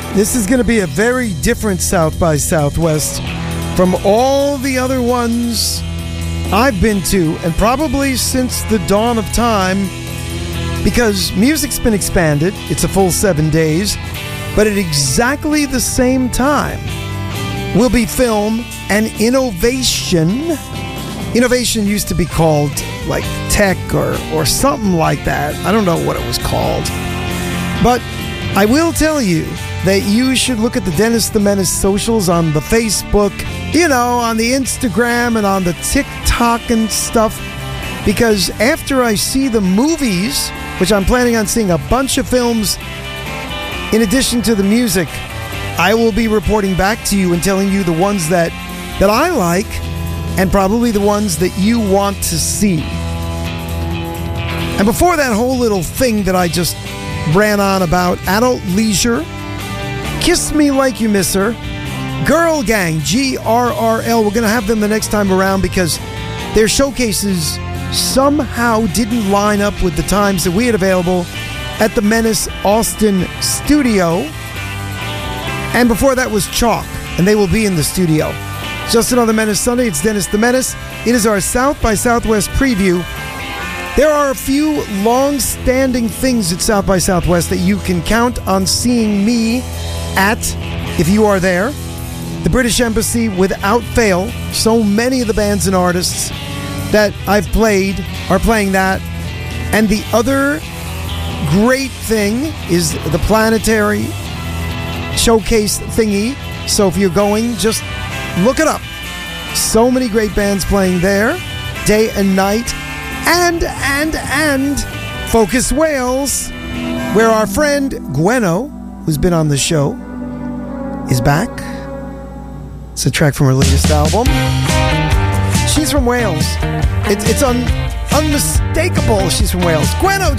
This is going to be a very different South by Southwest from all the other ones I've been to, and probably since the dawn of time, because music's been expanded. It's a full 7 days, but at exactly the same time will be film and innovation. Innovation used to be called like tech or something like that. I don't know what it was called. But I will tell you that you should look at the Dennis the Menace socials on the Facebook, on the Instagram and on the TikTok and stuff. Because after I see the movies, which I'm planning on seeing a bunch of films in addition to the music, I will be reporting back to you and telling you the ones that I like and probably the ones that you want to see. And before that whole little thing that I just ran on about Adult Leisure, Kiss Me Like You Miss Her, Girl Gang, GRRL, we're going to have them the next time around because their showcases somehow didn't line up with the times that we had available at the Menace Austin studio. And before that was Chalk, and they will be in the studio. Just another Menace Sunday. It's Dennis the Menace. It is our South by Southwest preview. There are a few long-standing things at South by Southwest that you can count on seeing me at, if you are there. The British Embassy, without fail. So many of the bands and artists that I've played are playing that. And the other great thing is the Planetary Showcase thingy. So if you're going, just look it up. So many great bands playing there, day and night. And Focus Wales, where our friend Gweno, who's been on the show, is back. It's a track from her latest album. She's from Wales. It's unmistakable she's from Wales. Gweno